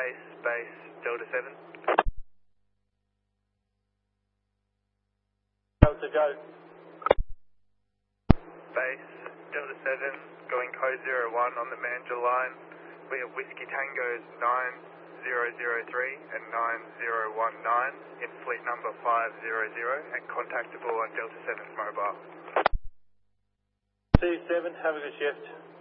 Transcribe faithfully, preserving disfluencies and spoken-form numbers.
Base, base, Delta seven. Delta, go. Base, Delta seven, going code zero one on the Mandurah line. We have Whiskey Tangos nine zero zero three and nine zero one nine in fleet number five zero zero and contactable on Delta seven's mobile. C seven, have a good shift.